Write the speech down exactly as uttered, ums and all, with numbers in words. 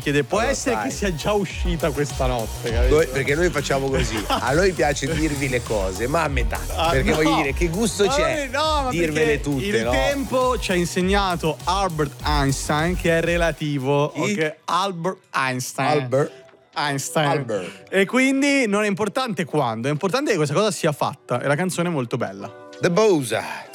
chiede: può Allora, essere sai. che sia già uscita questa notte, capito? Noi- perché noi facciamo così, a noi piace dirvi le cose, ma a metà. Ah, perché no. voglio dire, che gusto No, c'è no, ma dirvele perché tutte, il no? tempo ci ha insegnato Albert Einstein che è relativo. Chi? Ok? Albert Einstein. Albert. Einstein. Albert. E quindi non è importante quando, è importante che questa cosa sia fatta. E la canzone è molto bella. The Bosa.